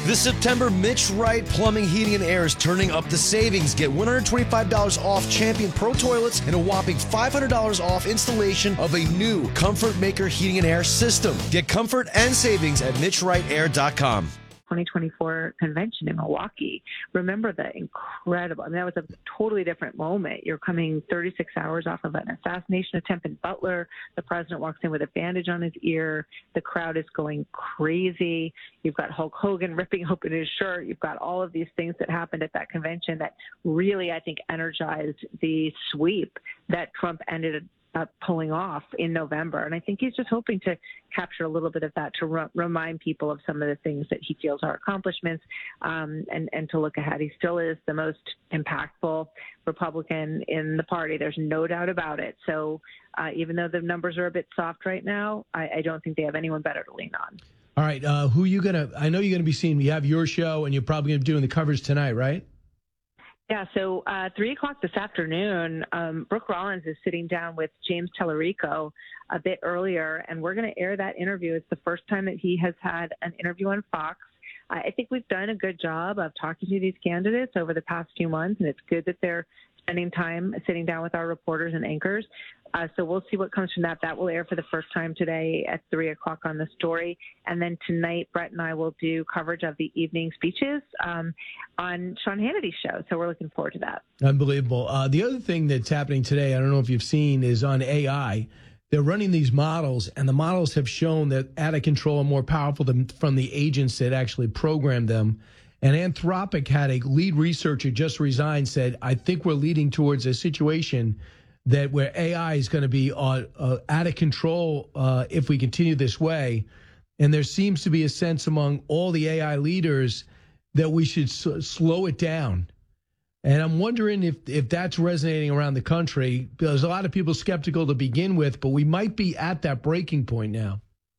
This September, Mitch Wright Plumbing, Heating, and Air is turning up the savings. Get $125 off Champion Pro Toilets and a whopping $500 off installation of a new Comfort Maker Heating and Air system. Get comfort and savings at MitchWrightAir.com. 2024 convention in Milwaukee. Remember the incredible, that was a totally different moment. You're coming 36 hours off of an assassination attempt in Butler. The president walks in with a bandage on his ear. The crowd is going crazy. You've got Hulk Hogan ripping open his shirt. You've got all of these things that happened at that convention that really, I think, energized the sweep that Trump ended pulling off in November. And I think he's just hoping to capture a little bit of that to remind people of some of the things that he feels are accomplishments, and to look ahead. He still is the most impactful Republican in the party. There's no doubt about it. So even though the numbers are a bit soft right now, I don't think they have anyone better to lean on. All right. Who you going to – I know you're going to be seeing – you have your show, and you're probably going to be doing the coverage tonight, right? Yeah, so 3 o'clock this afternoon, Brooke Rollins is sitting down with James Tallarico a bit earlier, and we're going to air that interview. It's the first time that he has had an interview on Fox. I think we've done a good job of talking to these candidates over the past few months, and it's good that they're spending time sitting down with our reporters and anchors. So we'll see what comes from that. That will air for the first time today at 3 o'clock on The Story. And then tonight, Brett and I will do coverage of the evening speeches on Sean Hannity's show. So we're looking forward to that. Unbelievable. The other thing that's happening today, I don't know if you've seen, is on AI. They're running these models, and the models have shown that out of control and more powerful than from the agents that actually programmed them. And Anthropic had a lead researcher just resigned, said, I think we're leading towards a situation that where AI is going to be out of control if we continue this way. And there seems to be a sense among all the AI leaders that we should slow it down. And I'm wondering if that's resonating around the country. There's a lot of people skeptical to begin with, but we might be at that breaking point now.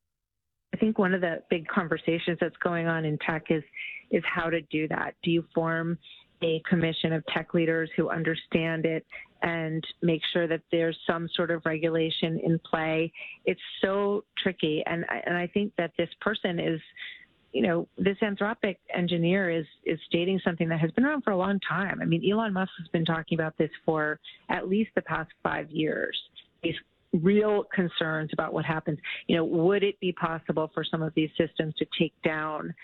I think one of the big conversations that's going on in tech is how to do that. Do you form a commission of tech leaders who understand it and make sure that there's some sort of regulation in play? It's so tricky. And I think that this person is, this Anthropic engineer is stating something that has been around for a long time. I mean, Elon Musk has been talking about this for at least the past 5 years. These real concerns about what happens. Would it be possible for some of these systems to take down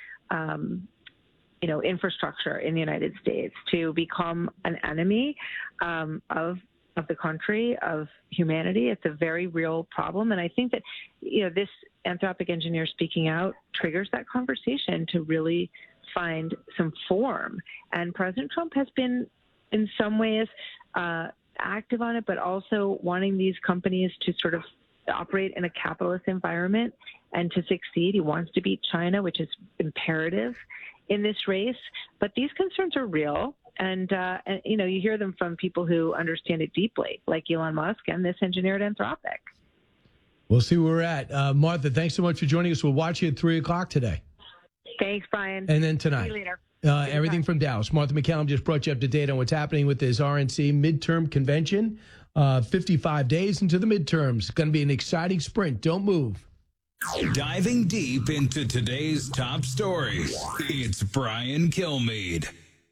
infrastructure in the United States, to become an enemy of the country, of humanity? It's a very real problem. And I think that, this Anthropic engineer speaking out triggers that conversation to really find some form. And President Trump has been, in some ways, active on it, but also wanting these companies to sort of operate in a capitalist environment and to succeed. He wants to beat China, which is imperative in this race. But these concerns are real. And you hear them from people who understand it deeply, like Elon Musk and this engineer at Anthropic. We'll see where we're at. Martha, thanks so much for joining us. We'll watch you at 3 o'clock today. Thanks, Brian. And then tonight. See you later. Everything from Dallas. Martha McCallum just brought you up to date on what's happening with this RNC midterm convention. 55 days into the midterms. It's going to be an exciting sprint. Don't move. Diving deep into today's top stories, it's Brian Kilmeade.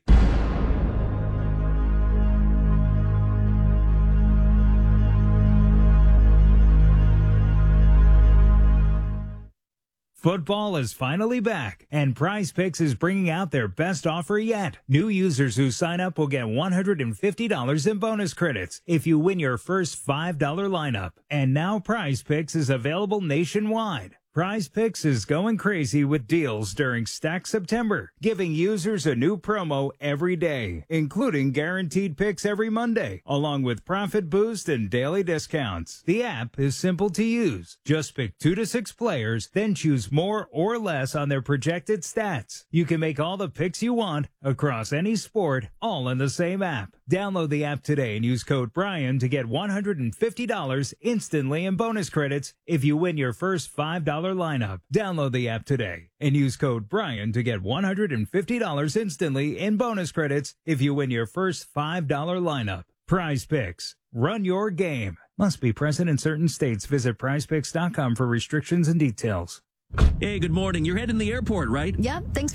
Football is finally back, and Prize Picks is bringing out their best offer yet. New users who sign up will get $150 in bonus credits if you win your first $5 lineup. And now Prize Picks is available nationwide. Prize Picks is going crazy with deals during Stack September, giving users a new promo every day, including guaranteed picks every Monday, along with profit boost and daily discounts. The app is simple to use. Just pick 2 to 6 players, then choose more or less on their projected stats. You can make all the picks you want across any sport, all in the same app. Download the app today and use code Brian to get $150 instantly in bonus credits if you win your first $5 lineup. Download the app today and use code Brian to get $150 instantly in bonus credits if you win your first $5 lineup. Prize Picks. Run your game. Must be present in certain states. Visit prizepicks.com for restrictions and details. Hey, good morning. You're heading to the airport, right? Yep, thanks